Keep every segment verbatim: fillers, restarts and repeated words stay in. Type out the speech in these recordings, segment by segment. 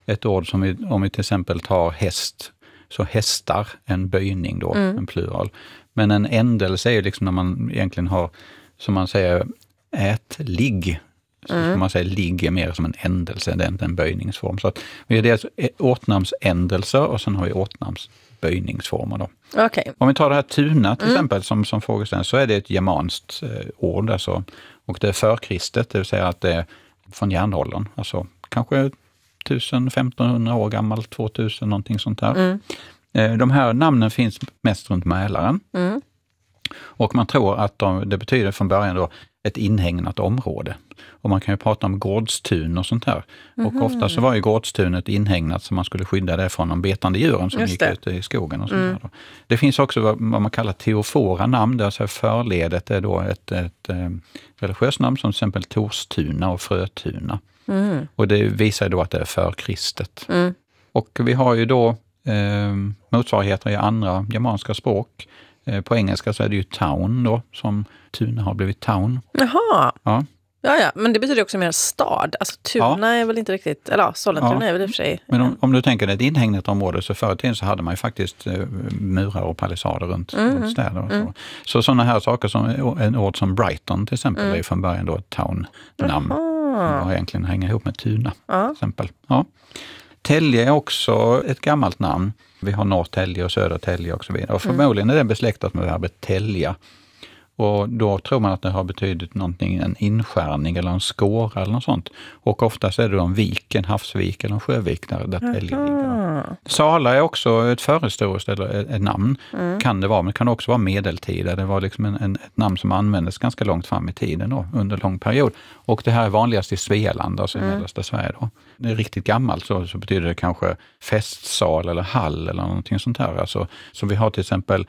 ett ord som vi, om vi till exempel tar häst, så hästar, en böjning då, mm. en plural. Men en ändelse är ju liksom när man egentligen har, som man säger, ätlig. Så mm. man säger ligger mer som en ändelse, det är inte en böjningsform. Så att vi har dels åtnamnsändelser och sen har vi åtnamnsböjningsformer då. Okay. Om vi tar det här tuna till mm. exempel som, som frågeställning, så är det ett germanskt eh, ord alltså. Och det är förkristet, det vill säga att det är från järnåldern. Alltså kanske tusen femtonhundra år gammalt, tvåtusen någonting sånt där. Mm. Eh, de här namnen finns mest runt Mälaren. Mm. Och man tror att de, det betyder från början då ett inhägnat område. Och man kan ju prata om gårdstun och sånt här. Mm-hmm. Och ofta så var ju gårdstunet inhägnat så man skulle skydda det från de betande djuren som Just gick det. Ut i skogen och sånt mm. där. Det finns också vad, vad man kallar teofora namn. Det är alltså förledet är då ett, ett, ett religiöst namn som till exempel Torstuna och Frötuna. Mm. Och det visar då att det är förkristet. Mm. Och vi har ju då eh, motsvarigheter i andra germanska språk. På engelska så är det ju town då, som Tuna har blivit town. Jaha. Ja. Ja, ja, men det betyder också mer stad. Alltså Tuna ja. Är väl inte riktigt, eller ja, Sollentuna ja. Är väl i och för sig. Men om, om du tänker det, ett inhägnat område, så förr i tiden så hade man ju faktiskt uh, murar och palissader runt, mm. runt städer och så. Mm. Så sådana här saker som en ort som Brighton till exempel mm. är från början då ett town-namn. Som egentligen hänger ihop med Tuna ja. Till exempel. Ja. Tälje är också ett gammalt namn. Vi har Norrtälje och Södertälje och så vidare. Och förmodligen är det besläktat med verbet tälja. Och då tror man att det har betydit någonting, en inskärning eller en skåra eller något sånt. Och oftast är det då en vik, en havsvik eller en sjövik där, där tälje ligger. Sala är också ett förhistoriskt eller ett namn. Mm. Kan det vara, men det kan också vara medeltida. Det var liksom en, en, ett namn som användes ganska långt fram i tiden då, under lång period. Och det här är vanligast i Svealand, alltså i mm. mellersta Sverige då. Det är riktigt gammalt så, så betyder det kanske festsal eller hall eller någonting sånt här. Alltså, så vi har till exempel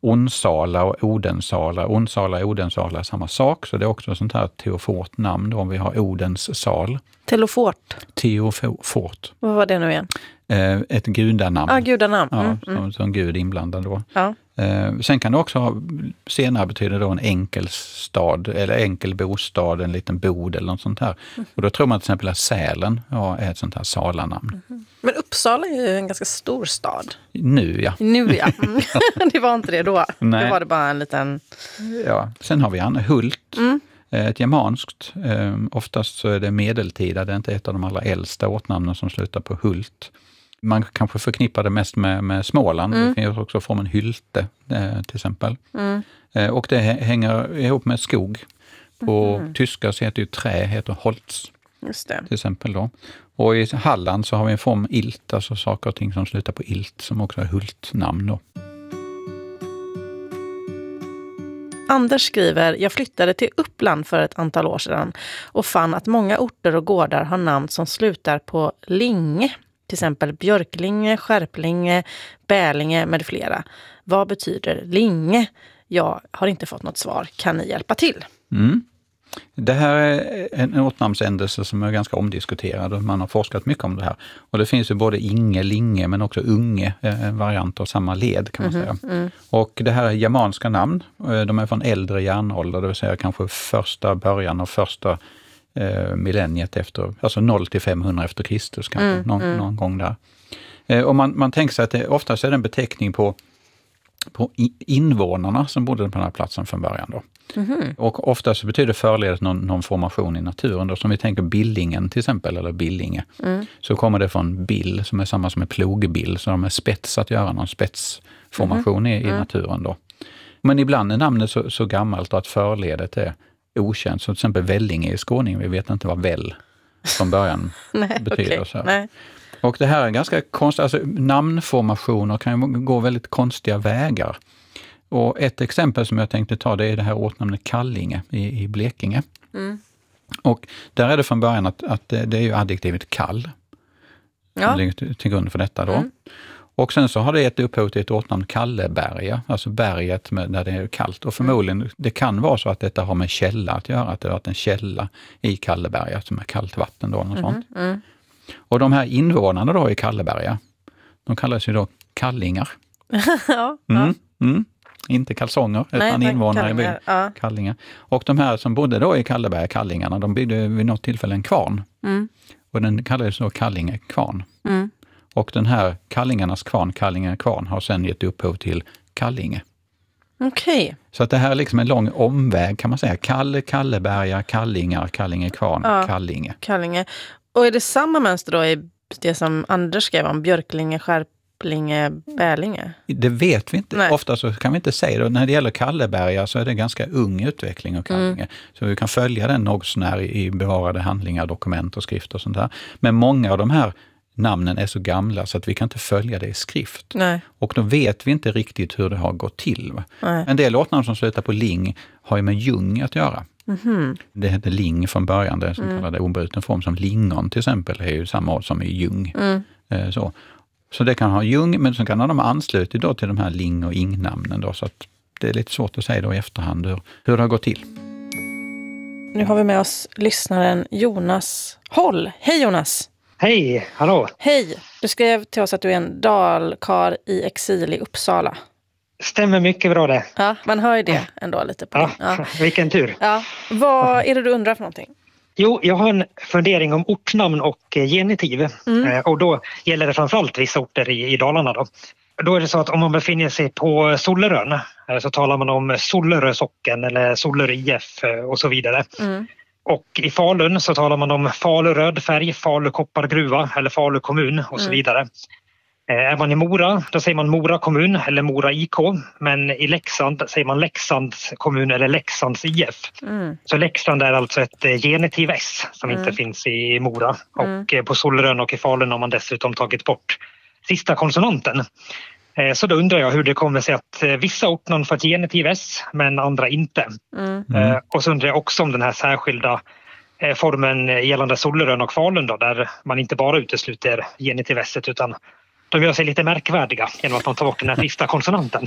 Onsala och Odensala. Onsala och Odensala är samma sak, så det är också sånt här teofort namn då, om vi har Odens sal. Telofort. Teofort. Vad var det nu igen? Eh, ett gudanamn. Ja, ah, gudanamn. Mm, ja, som, mm. som gud inblandad då. Ja. Eh, sen kan det också ha, senare betyder då en enkel stad eller enkel bostad, en liten bod eller något sånt här. Mm. Och då tror man till exempel att Sälen ja, är ett sånt här salanamn. Mm. Men Uppsala är ju en ganska stor stad. Nu ja. Nu ja. Mm. Det var inte det då. Nej. Då var det bara en liten... Ja, sen har vi Anna Hult. Mm. Ett germanskt. Eh, oftast så är det medeltida. Det är inte ett av de allra äldsta åtnamnen som slutar på Hult. Man kanske förknippar det mest med, med Småland. Mm. Det finns också formen Hylte eh, till exempel. Mm. Eh, och det hänger ihop med skog. På mm. tyska så heter ju trä, heter Holz. Just det. Till exempel då. Och i Halland så har vi en form ilt, alltså saker och ting som slutar på ilt, som också är Hultnamn då. Anders skriver, jag flyttade till Uppland för ett antal år sedan och fann att många orter och gårdar har namn som slutar på linge. Till exempel Björklinge, Skärplinge, Bälinge med flera. Vad betyder linge? Jag har inte fått något svar. Kan ni hjälpa till? Mm. Det här är en åtnamnsändelse som är ganska omdiskuterad och man har forskat mycket om det här. Och det finns ju både Inge, Linge men också Unge, en variant av samma led kan man mm-hmm. säga. Mm. Och det här är germanska namn. De är från äldre järnålder, det vill säga kanske första början av första eh, millenniet efter, alltså noll till femhundra efter Kristus kanske, mm, någon, mm. någon gång där. Eh, och man, man tänker sig att det oftast är en beteckning på, på invånarna som bodde på den här platsen från början då. Mm-hmm. Och ofta så betyder förledet någon, någon formation i naturen. Då, som vi tänker Billingen till exempel, eller Billinge. Mm. Så kommer det från bill som är samma som en plogbill. Så de är spets att göra någon spetsformation mm-hmm. i, i naturen då. Men ibland är namnet så, så gammalt att förledet är okänt. Så till exempel Vellinge i Skåne, vi vet inte vad väll från början Nej, betyder. Okay. Så. Nej. Och det här är ganska konstigt, alltså namnformationer kan ju gå väldigt konstiga vägar. Och ett exempel som jag tänkte ta, det är det här åtnamnet Kallinge i, i Blekinge. Mm. Och där är det från början att, att det, det är ju adjektivet kall. Ja. Som ligger till, till grund för detta då. Mm. Och sen så har det gett upphov till ett åtnamn Kalleberga, alltså berget med, där det är kallt. Och förmodligen, mm. det kan vara så att detta har med källa att göra, att det har varit en källa i Kalleberga som är kallt vatten då. Och, mm. sånt. Mm. Och de här invånarna då i Kalleberga, de kallas ju då kallingar. ja, mm. Ja. Mm. Inte kalsonger, utan invånare i byn. Ja. Kallingar. Och de här som bodde då i Kalleberga, kallingarna, de byggde vid något tillfälle en kvarn. Mm. Och den kallades då Kallinge kvarn. Mm. Och den här Kallingarnas kvarn, Kallinge kvarn, har sedan gett upphov till Kallinge. Okej. Okay. Så att det här är liksom en lång omväg kan man säga. Kalle, Kalleberga, Kallingar, Kallinge kvarn, ja, Kallinge. Kallinge. Och är det samma mönster då i det som Anders skrev om Björklinge, Skärplinge, Bälinge? Det vet vi inte. Nej. Ofta så kan vi inte säga det. När det gäller Kalleberga så är det en ganska ung utveckling av Kallinge. Mm. Så vi kan följa den något sånär i bevarade handlingar, dokument och skrift och sånt där. Men många av de här namnen är så gamla så att vi kan inte följa det i skrift. Nej. Och då vet vi inte riktigt hur det har gått till. En del ortnamn som slutar på ling har ju med Ljung att göra. Mm-hmm. Det hette ling från början, det som mm. kallade obruten form, som lingon till exempel är ju samma ord som i Ljung. Mm. Så. så det kan ha Ljung, men så kan de ha anslutit då till de här ling- och ing-namnen då, så att det är lite svårt att säga då i efterhand hur, hur det har gått till. Nu har vi med oss lyssnaren Jonas Håll. Hej Jonas! Hej, hallå! Hej! Du skrev till oss att du är en dalkar i exil i Uppsala. Stämmer mycket bra det. Ja, man hör ju det ändå lite på ja, ja, vilken tur. Ja. Vad är det du undrar för någonting? Jo, jag har en fundering om ortnamn och genitiv. Mm. Och då gäller det framförallt vissa orter i, i Dalarna då. Då är det så att om man befinner sig på Sollerön så talar man om Sollerö socken eller Sollerö I F och så vidare. Mm. Och i Falun så talar man om Falu rödfärg, Falu koppargruva eller Falu kommun och så mm. vidare. Är man i Mora, då säger man Mora kommun eller Mora I K. Men i Leksand säger man Leksands kommun eller Leksands I F. Mm. Så Leksand är alltså ett genitiv S som mm. inte finns i Mora. Mm. Och på Sollerön och i Falun har man dessutom tagit bort sista konsonanten. Så då undrar jag hur det kommer sig att vissa ortnamn får ett genitiv S men andra inte. Mm. Mm. Och så undrar jag också om den här särskilda formen gällande Sollerön och Falun då, där man inte bara utesluter genitiv S utan de gör sig lite märkvärdiga genom att de tar bort den här sista konsonanten.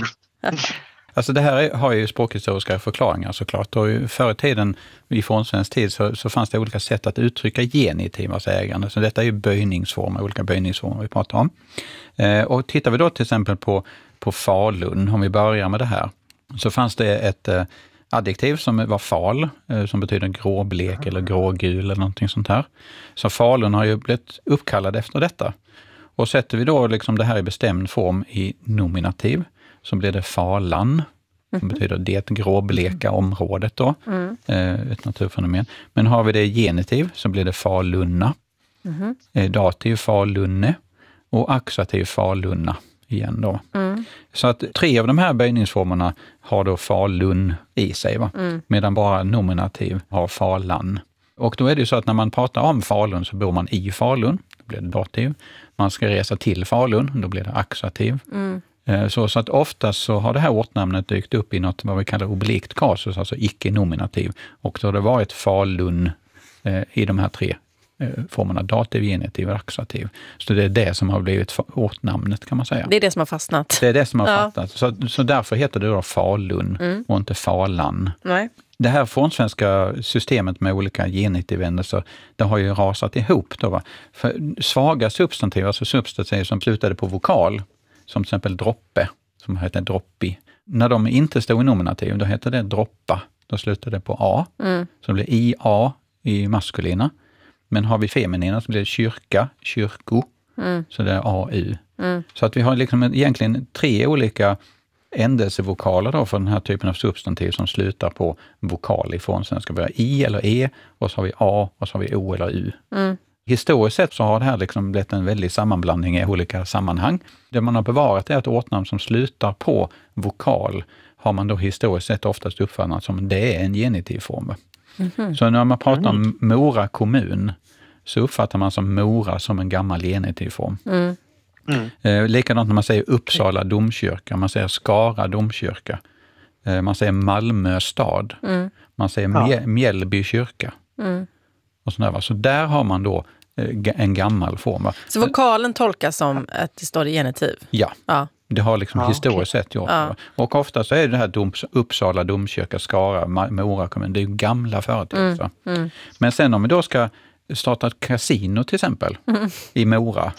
Alltså det här har ju språkhistoriska förklaringar såklart. Och förr i tiden, i fornsvensk tid, så, så fanns det olika sätt att uttrycka genitivas ägande. Så detta är ju böjningsformer, olika böjningsformer vi pratar om. Eh, och tittar vi då till exempel på, på Falun, om vi börjar med det här, så fanns det ett eh, adjektiv som var fal, eh, som betyder gråblek eller grågul eller någonting sånt här. Så Falun har ju blivit uppkallad efter detta. Och sätter vi då liksom det här i bestämd form i nominativ, så blir det Falan, som mm. betyder det gråbleka området då, mm. ett naturfenomen. Men har vi det i genitiv så blir det Falunna, mm. dativ Falunne och akkusativ Falunna igen då. Mm. Så att tre av de här böjningsformerna har då Falun i sig, va? Mm. Medan bara nominativ har Falan. Och då är det ju så att när man pratar om Falun så bor man i Falun, då blir det dativ. Man ska resa till Falun, då blir det akkusativ. Mm. Så, så att oftast så har det här ortnamnet dykt upp i något vad vi kallar oblikt kasus, alltså icke-nominativ. Och då har det varit Falun eh, i de här tre eh, formerna, dativ, genitiv och akkusativ. Så det är det som har blivit ortnamnet kan man säga. Det är det som har fastnat. Det är det som har ja. fastnat. Så, så därför heter det då Falun mm. och inte Falan. Nej. Det här fornsvenska systemet med olika genitivändelser, det har ju rasat ihop då, va? För svaga substantiv, alltså substantiv som slutade på vokal, som till exempel droppe, som heter droppi. När de inte stod i nominativ, då heter det droppa. Då slutar det på A. Mm. Så det blir I A i maskulina. Men har vi feminina så blir det kyrka, kyrko. Mm. Så det är A U. Mm. Så att vi har liksom egentligen tre olika ändelsevokaler då för den här typen av substantiv som slutar på vokal i fornsvenska. Vi har I eller E, och så har vi A, och så har vi O eller U. Mm. Historiskt sett så har det här liksom blivit en väldig sammanblandning i olika sammanhang. Det man har bevarat är att ortnamn som slutar på vokal har man då historiskt sett oftast uppfattat som det är en genitivform. Mm-hmm. Så när man pratar om Mora kommun så uppfattar man som Mora som en gammal genitivform. Mm. Mm. Eh, likadant när man säger Uppsala domkyrka, man säger Skara domkyrka, eh, man säger Malmö stad, mm. man säger Mjäl- Mjällby kyrka. Mm. Och sådär, va? Så där har man då eh, en gammal form. Va? Så vokalen tolkas som att det står i genitiv? Ja, ja. Det har liksom ja, historiskt okay. sett gjort. Ja. Och ofta så är det här dom, Uppsala domkyrka, Skara, Mora kommun, det är ju gamla företeelser. Mm. Mm. Men sen om vi då ska starta ett kasino till exempel mm. i Mora,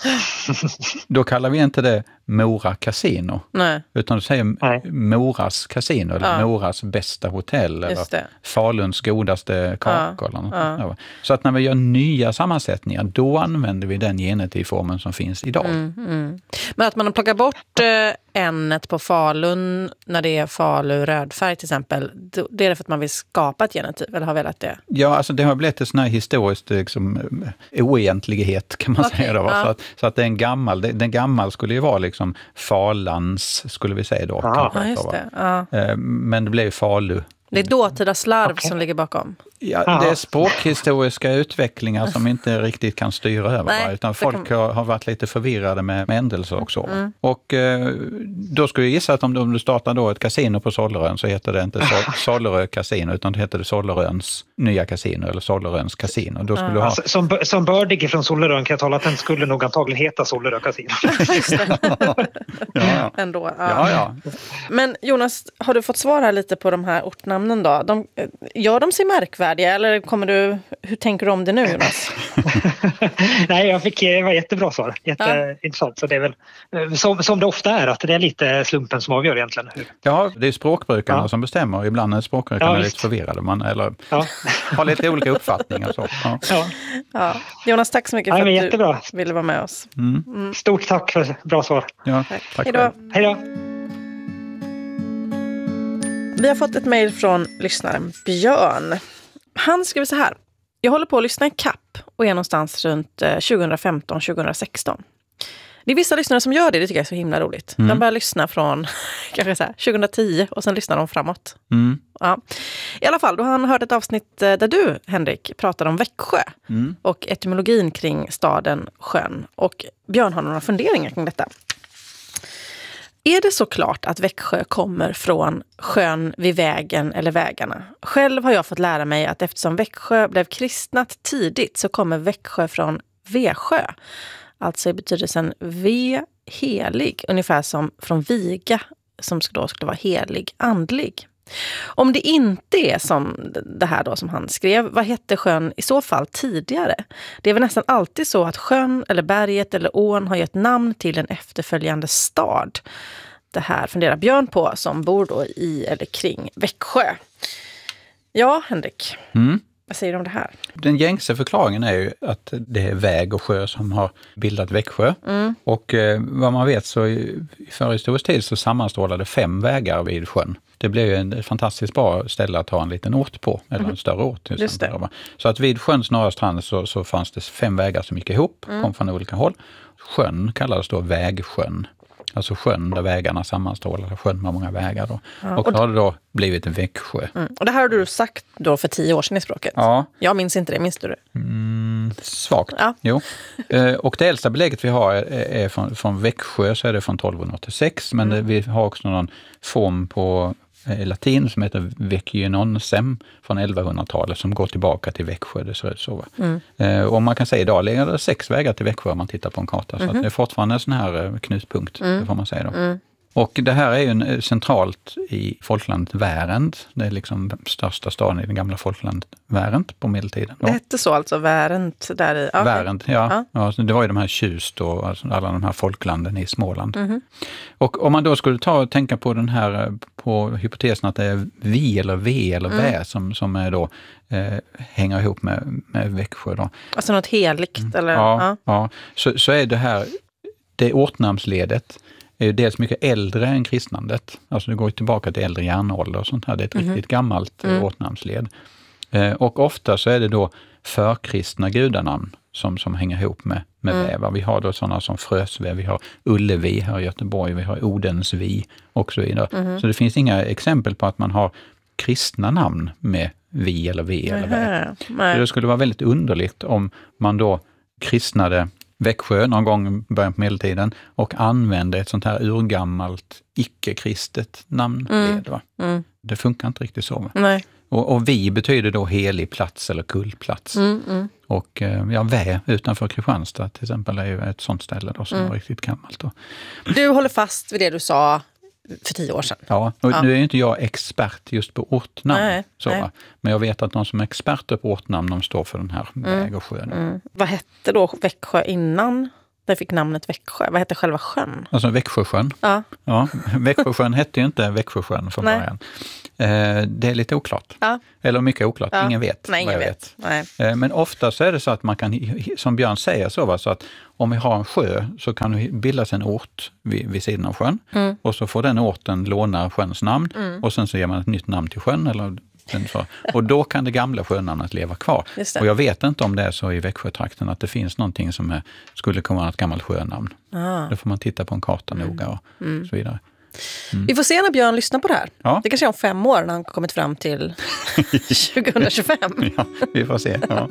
Då kallar vi inte det Mora Casino. Nej. Utan du säger Nej. Moras Casino eller Ja. Moras bästa hotell eller Just det. Faluns godaste kakor. Ja. Eller något Ja. sånt där. Så att när vi gör nya sammansättningar, då använder vi den genitivformen som finns idag. Mm, mm. Men att man plockar bort eh, ämnet på Falun när det är Falu rödfärg till exempel, då- det är det för att man vill skapa ett genitiv eller har velat det? Ja, alltså det har blivit en sån här historiskt liksom, oegentlighet kan man Okej, säga. Då, va? ja. Så, att, så att det är en gammal, det, den gammal skulle ju vara liksom Falans, skulle vi säga då. Aha. kanske, Ja, just så, va? det. Ja. Eh, Men det blev Falu. Det är dåtida slarv Okej. som ligger bakom. Ja, Ja. det är språkhistoriska utvecklingar som inte riktigt kan styra över. Nej, va? Utan det folk kan- har, har varit lite förvirrade med, med ändelser och så. Mm. Och eh, då skulle jag gissa att om, om du startar då ett kasino på Sollerön så heter det inte Sol, Sollerö Casino utan det heter det Solleröns nya kasino eller Solleröns kasino. Då skulle du ha... Alltså, som, som bördig från Sollerön kan jag tala att den skulle nog antagligen heta Sollerö Casino. Just det. Ja, Ändå. Ja. ja, ja. Men Jonas, har du fått svar här lite på de här ortnamnen då? De, gör de sig märkvärdiga eller kommer du, hur tänker du om det nu Jonas? Nej, jag fick det var jättebra svar. Jätteintressant. Så det är väl eh, som, som det ofta är, att det är lite slumpen som avgör egentligen. Ja, det är språkbrukarna Ja. som bestämmer. Ibland är språkbrukarna Ja, lite visst. förvirrade man, eller Ja. har lite olika uppfattningar. Så. Ja. Ja. Ja. Jonas, tack så mycket Ja, för men att jättebra. du ville vara med oss. Mm. Stort tack för bra svar. Ja, Tack. tack Hej då. själv. Hej då! Vi har fått ett mejl från lyssnaren Björn. Han skriver så här. Jag håller på att lyssna i kapp och är någonstans runt eh, tjugohundrafemton tjugohundrasexton. Det är vissa lyssnare som gör det, det tycker jag är så himla roligt. Mm. De börjar lyssna från kanske så här, tjugohundratio och sen lyssnar de framåt. Mm. Ja. I alla fall, då har han hört ett avsnitt eh, där du, Henrik, pratade om Växjö Mm. och etymologin kring staden, sjön. Och Björn har några funderingar kring detta. Är det så klart att Växjö kommer från sjön vid vägen eller vägarna? Själv har jag fått lära mig att eftersom Växjö blev kristnat tidigt så kommer Växjö från Väsjö. Alltså i betydelsen ve, helig, ungefär som från viga som då skulle vara helig, andlig. Om det inte är som det här då som han skrev, vad hette sjön i så fall tidigare? Det är väl nästan alltid så att sjön eller berget eller ån har gett namn till en efterföljande stad. Det här funderar Björn på som bor då i eller kring Växjö. Ja, Henrik, Mm. vad säger du om det här? Den gängse förklaringen är ju att det är väg och sjö som har bildat Växjö. Mm. Och eh, vad man vet så i i förhistorisk tid så sammanstrålade fem vägar vid sjön. Det blev ju en fantastiskt bra ställe att ha en liten ort på, eller Mm. en större ort. Till Just exempel. Va? Så att vid sjöns norra strand så, så fanns det fem vägar som gick ihop, Mm. kom från olika håll. Sjön kallades då Vägsjön. Alltså sjön där vägarna sammanstrålade, sjön med många vägar. Då. Ja, och och då har det då blivit Växjö. Mm. Och det här har du sagt då för tio år sedan i språket. Ja. Jag minns inte det, minns du det? Mm, svagt, Ja. jo. Eh, och det äldsta belägget vi har är, är från, från Växjö, så är det från tolvhundraåttiosex. Men Mm. det, vi har också någon form på eh, latin som heter Vecchiononsem från elvahundratalet som går tillbaka till Växjö. Det ser ut så. Va? Mm. Eh, och man kan säga idag ligger det sex vägar till Växjö om man tittar på en karta. Så att det är fortfarande en sån här eh, knutpunkt, det får man säga då. Mm. Och det här är ju en, eh, centralt i folklandet Värend. Det är liksom den största staden i den gamla folklandet Värend på medeltiden. Då. Det hette så alltså, Värent där i. Okay. Värend, ja. Ja. ja. så det var ju de här Tjust och alltså alla de här folklanden i Småland. Mhm. Och om man då skulle ta och tänka på den här, på hypotesen att det är vi eller v eller vä Mm. som, som är då, eh, hänger ihop med, med Växjö. Då. Alltså något heligt eller? Ja, Ja. ja. Så, så är det här, det ortnamnsledet är ju dels mycket äldre än kristnandet. Alltså det går ju tillbaka till äldre järnålder och sånt här. Det är ett Mhm. riktigt gammalt Mm. mm. ortnamnsled. Eh, och ofta så är det då förkristna gudanamn som, som hänger ihop med, med Mm. vävar. Vi har då sådana som Frösve, vi har Ullevi här i Göteborg, vi har Odensvi och så vidare. Mhm. Så det finns inga exempel på att man har kristna namn med vi eller v eller vä. Nähä. Så Nej. det skulle vara väldigt underligt om man då kristnade Växjö någon gång i början på medeltiden och använde ett sånt här urgammalt icke-kristet namnled. Va? Mm. Det funkar inte riktigt så. Va? Nej. Och, och vi betyder då helig plats eller kullplats. Mm, mm. Och eh, ja, Vä utanför Kristianstad till exempel är ju ett sånt ställe då som Mm. är riktigt gammalt. Då. Du håller fast vid det du sa för tio år sedan. Ja, och Ja. nu är ju inte jag expert just på ortnamn. Nej, så, nej. va? Men jag vet att de som är experter på ortnamn, de står för den här väg och sjön. Mm. Vad hette då Växjö innan Där fick namnet Växjö. Vad hette själva sjön? Alltså Växjösjön. Ja. Ja, Växjösjön hette ju inte Växjösjön från Nej. början. Eh, det är lite oklart. Ja. Eller mycket oklart. Ja. Ingen vet. Nej, ingen vad jag vet. vet. Nej. Eh, men ofta så är det så att man kan, som Björn säger så, va, så att om vi har en sjö så kan det bildas en ort vid, vid sidan av sjön. Mm. Och så får den orten låna sjöns namn. Mm. Och sen så ger man ett nytt namn till sjön. Eller så. Och då kan det gamla sjönamnet leva kvar. Och jag vet inte om det är så i Växjötrakten att det finns någonting som är, skulle kunna vara ett gammalt sjönamn. Ah. Då får man titta på en karta mm. noga och mm. så vidare. Mm. Vi får se när Björn lyssnar på det här. Ja. Det kanske är om fem år när han kommit fram till tjugohundratjugofem. Ja, vi får se. Ja.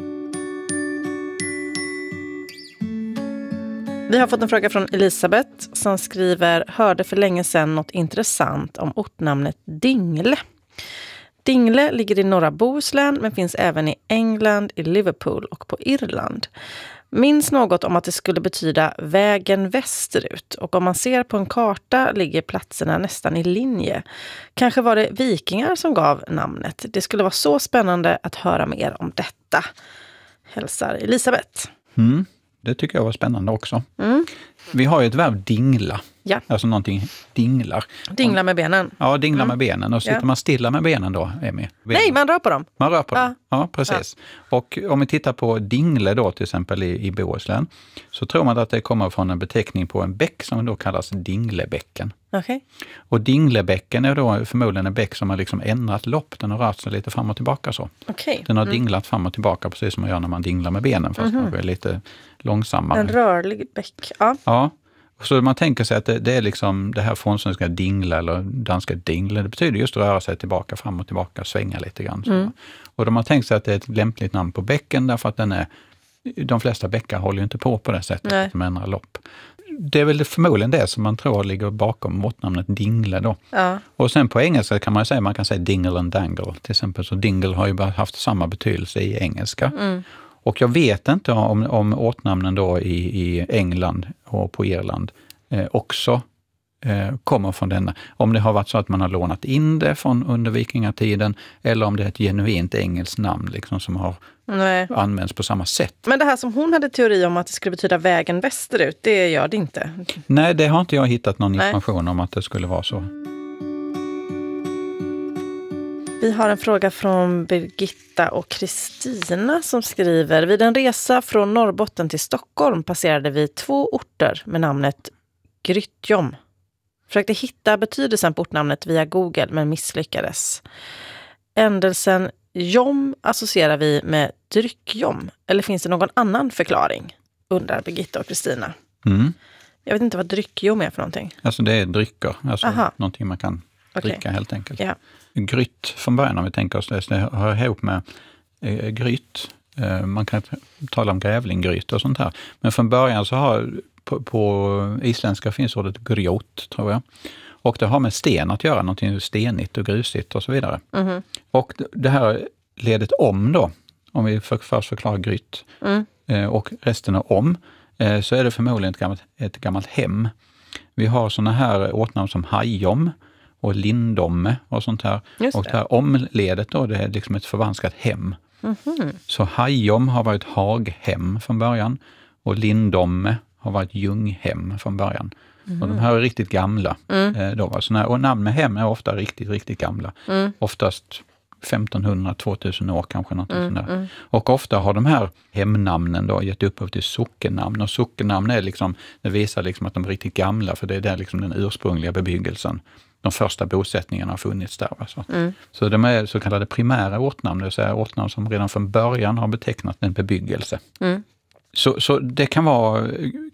Vi har fått en fråga från Elisabeth som skriver: hörde för länge sedan något intressant om ortnamnet Dingle. Dingle ligger i norra Bohuslän men finns även i England, i Liverpool och på Irland. Minns något om att det skulle betyda vägen västerut, och om man ser på en karta ligger platserna nästan i linje. Kanske var det vikingar som gav namnet. Det skulle vara så spännande att höra mer om detta. Hälsar Elisabeth. Mm, det tycker jag var spännande också. Mm. Vi har ju ett verb dingla. Ja. Alltså någonting dinglar. Dingla med benen. Ja, dingla mm. med benen. Och sitter ja. man stilla med benen då, Emi? Nej, man rör på dem. Man rör på ja. dem, ja precis. Ja. Och om vi tittar på Dingle då till exempel i, i Bohuslän, så tror man att det kommer från en beteckning på en bäck som då kallas Dinglebäcken. Okay. Och Dinglebäcken är då förmodligen en bäck som har liksom ändrat lopp. Den har rört sig lite fram och tillbaka så. Okay. Den har mm. dinglat fram och tillbaka precis som man gör när man dinglar med benen, fast mm-hmm. kanske är lite långsammare. En rörlig bäck, ja. Ja. Så man tänker sig att det, det är liksom det här frånsvenska dingla eller danska dingle, det betyder just att röra sig tillbaka, fram och tillbaka, svänga lite grann. Mm. Och de har tänkt sig att det är ett lämpligt namn på bäcken därför att den är, de flesta bäckar håller ju inte på på det sättet att de ändrar lopp. Det är väl förmodligen det som man tror ligger bakom måttnamnet dingle då. Ja. Och sen på engelska kan man säga, man kan säga dingle and dangle till exempel, så dingle har ju bara haft samma betydelse i engelska. Mm. Och jag vet inte om, om åtnamnen då i, i England och på Irland eh, också eh, kommer från denna. Om det har varit så att man har lånat in det från under vikingatiden eller om det är ett genuint engelskt namn liksom, som har Nej. används på samma sätt. Men det här som hon hade teori om att det skulle betyda vägen västerut, det gör det inte? Nej, det har inte jag hittat någon Nej. information om att det skulle vara så. Vi har en fråga från Birgitta och Kristina som skriver: vid en resa från Norrbotten till Stockholm passerade vi två orter med namnet Grytjom. Försökte hitta betydelsen på ortnamnet via Google men misslyckades. Ändelsen jom associerar vi med dryckjom. Eller finns det någon annan förklaring? Undrar Birgitta och Kristina. Mm. Jag vet inte vad dryckjom är för någonting. Alltså det är drycker, alltså Aha. någonting man kan okay. dricka helt enkelt. Ja. Gryt från början, om vi tänker oss det, det hör ihop med eh, gryt. Eh, man kan tala om grävlinggryt och sånt här. Men från början så har, på, på isländska finns ordet grjot, tror jag. Och det har med sten att göra, någonting stenigt och grusigt och så vidare. Mm. Och det här ledet om då, om vi för, först förklarar gryt mm. eh, och resten av om, eh, så är det förmodligen ett gammalt, ett gammalt hem. Vi har såna här åtnamn som hajom och lindomme och sånt här. Och det här omledet då, det är liksom ett förvanskat hem. Mm-hmm. Så hajom har varit haghem från början och lindomme har varit ljunghem från början. Mm. Och de här är riktigt gamla. Mm. Eh, då, såna här, och namn med hem är ofta riktigt, riktigt gamla. Mm. Oftast femtonhundra till tvåtusen år kanske. Något mm. sånt där. Mm. Och ofta har de här hemnamnen då gett upphov till sockennamn. Och sockennamn är liksom, det visar liksom att de är riktigt gamla, för det är där liksom den ursprungliga bebyggelsen. De första bosättningarna har funnits där. Alltså. Mm. Så de är så kallade primära ortnamn, det vill säga ortnamn som redan från början har betecknat en bebyggelse. Mm. Så, så det kan vara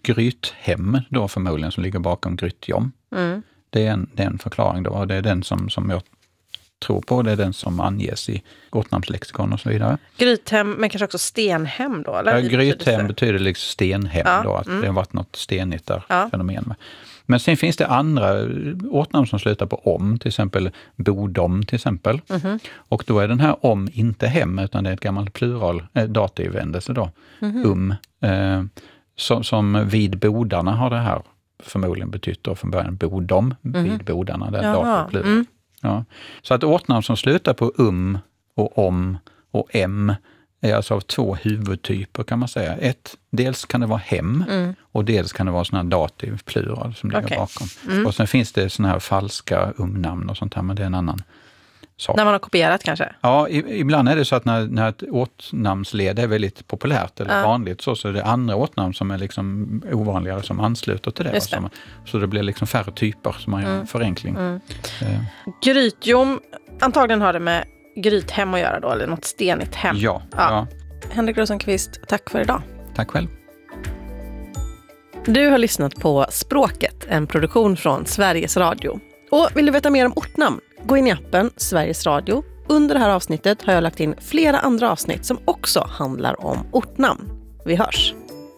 Grythem då förmodligen som ligger bakom Grytjom. Mm. Det, är en, det är en förklaring då, och det är den som, som jag tror på, det är den som anges i ortnamnslexikon och så vidare. Grythem, men kanske också stenhem då? Eller? Ja, Grythem betyder liksom stenhem ja. då, att mm. det har varit något stenigt där ja. fenomen med. Men sen finns det andra ortnamn som slutar på om, till exempel bodom till exempel. Mm-hmm. Och då är den här om inte hem, utan det är ett gammalt plural, äh, dativvändelse då. Mm-hmm. Um. Eh, som, som vid bodarna har det här förmodligen betytt då från början bodom, mm-hmm. vid bodarna, det är dativplural. Mm. Ja. Så att ortnamn som slutar på um och om och em är alltså av två huvudtyper kan man säga. Ett, dels kan det vara hem mm. och dels kan det vara sådana här dativ, plural som ligger okay. bakom. Mm. Och sen finns det sådana här falska umnamn och sånt här, men det är en annan sak. När man har kopierat kanske? Ja, i, ibland är det så att när, när ett ortnamnsled är väldigt populärt eller ja. vanligt så, så är det andra ortnamn som är liksom ovanligare som ansluter till det. det. Som, så det blir liksom färre typer som man gör mm. förenkling. Mm. Eh. Grytjom, antagligen har det med grythem att göra då, eller något stenigt hem. Ja. ja. ja. Henrik Rosenqvist, tack för idag. Tack själv. Du har lyssnat på Språket, en produktion från Sveriges Radio. Och vill du veta mer om ortnamn? Gå in i appen Sveriges Radio. Under det här avsnittet har jag lagt in flera andra avsnitt som också handlar om ortnamn. Vi hörs!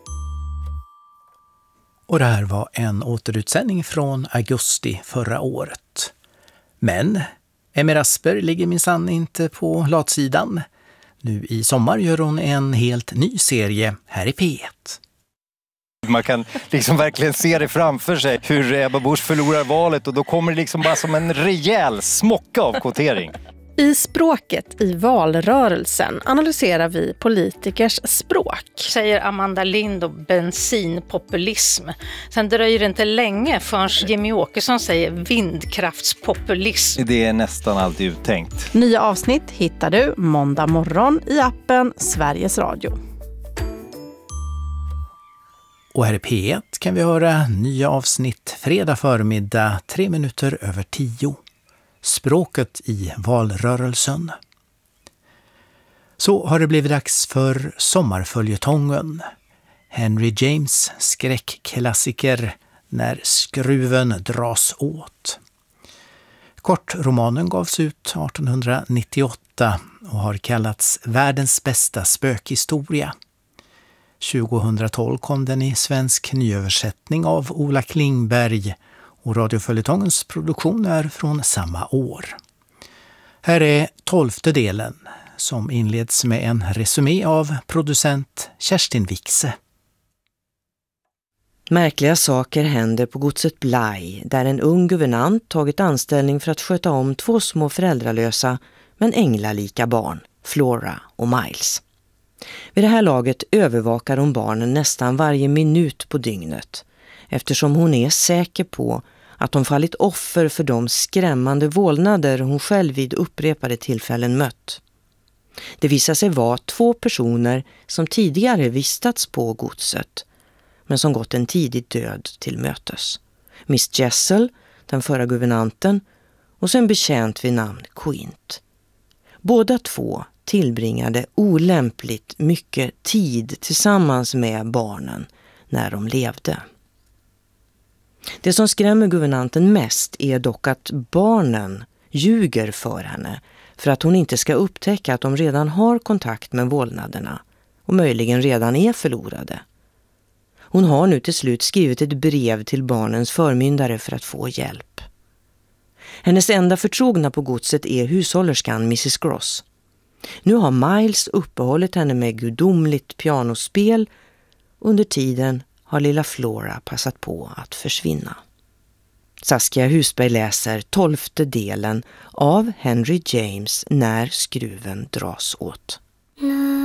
Och det här var en återutsändning från augusti förra året. Men Emmy Rasper ligger minsann inte på latsidan. Nu i sommar gör hon en helt ny serie här i P ett. Man kan liksom verkligen se det framför sig hur Ebba Busch förlorar valet och då kommer det liksom bara som en rejäl smocka av kvotering. I Språket i valrörelsen analyserar vi politikers språk. Säger Amanda Lind och bensinpopulism. Sen dröjer det inte länge förrän Jimmy Åkesson säger vindkraftspopulism. Det är nästan alltid uttänkt. Nya avsnitt hittar du måndag morgon i appen Sveriges Radio. Och här i P ett kan vi höra nya avsnitt fredag förmiddag tre minuter över tio. Språket i valrörelsen. Så har det blivit dags för sommarföljetongen. Henry James skräckklassiker När skruven dras åt. Kortromanen gavs ut arton nittioåtta och har kallats världens bästa spökhistoria. tjugohundratolv kom den i svensk nyöversättning av Ola Klingberg och radioföljetongens produktion är från samma år. Här är tolfte delen som inleds med en resumé av producent Kerstin Wixe. Märkliga saker händer på godset Bly där en ung guvernant tagit anställning för att sköta om två små föräldralösa men änglalika barn, Flora och Miles. Vid det här laget övervakar hon barnen nästan varje minut på dygnet eftersom hon är säker på att hon fallit offer för de skrämmande vålnader hon själv vid upprepade tillfällen mött. Det visar sig vara två personer som tidigare vistats på godset men som gått en tidig död till mötes. Miss Jessel, den förra guvernanten, och sen betjänt vid namn Quint. Båda två tillbringade olämpligt mycket tid tillsammans med barnen när de levde. Det som skrämmer guvernanten mest är dock att barnen ljuger för henne för att hon inte ska upptäcka att de redan har kontakt med vålnaderna och möjligen redan är förlorade. Hon har nu till slut skrivit ett brev till barnens förmyndare för att få hjälp. Hennes enda förtrogna på godset är hushållerskan missus Gross. Nu har Miles uppehållit henne med gudomligt pianospel. Under tiden har lilla Flora passat på att försvinna. Saskia Husberg läser tolfte delen av Henry James När skruven dras åt.